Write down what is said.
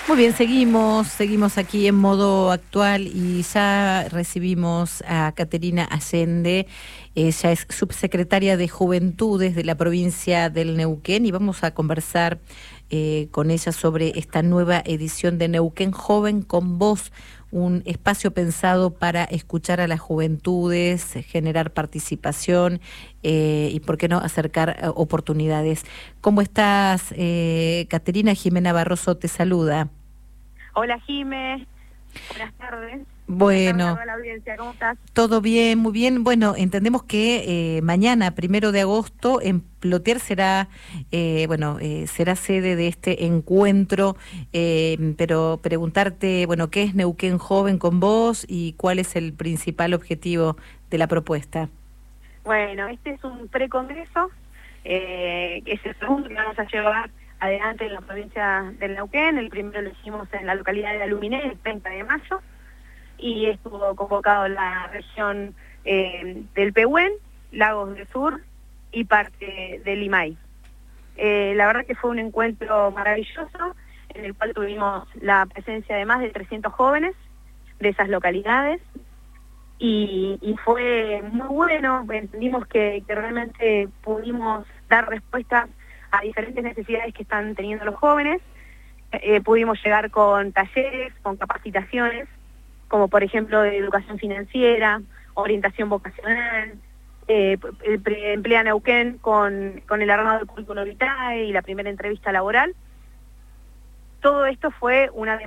Muy bien, seguimos aquí en modo actual y ya recibimos a Caterina Allende. Ella es subsecretaria de Juventudes de la provincia del Neuquén y vamos a conversar con ella sobre esta nueva edición de Neuquén Joven con Voz, un espacio pensado para escuchar a las juventudes, generar participación y, ¿por qué no?, acercar oportunidades. ¿Cómo estás, Caterina? Jimena Barroso te saluda. Hola, Jime. Buenas tardes. Buenas tardes a Bueno, toda la audiencia. ¿Cómo estás? todo bien, muy bien. Bueno, entendemos que mañana, 1 de agosto, en Plotier será, será sede de este encuentro, pero preguntarte, bueno, ¿qué es Neuquén Joven con Vos y cuál es el principal objetivo de la propuesta? Bueno, este es un precongreso, que es el segundo que vamos a llevar adelante en la provincia del Neuquén. El primero lo hicimos en la localidad de Aluminé, el 30 de mayo, y estuvo convocado la región del Pehuen, Lagos del Sur y parte del Limay. La verdad que fue un encuentro maravilloso, en el cual tuvimos la presencia de más de 300 jóvenes de esas localidades, y fue muy bueno. Entendimos que realmente pudimos dar respuestas a diferentes necesidades que están teniendo los jóvenes. Pudimos llegar con talleres, con capacitaciones, como por ejemplo de educación financiera, orientación vocacional, Emplea Neuquén con el armado del currículo vitae y la primera entrevista laboral. Todo esto fue una demanda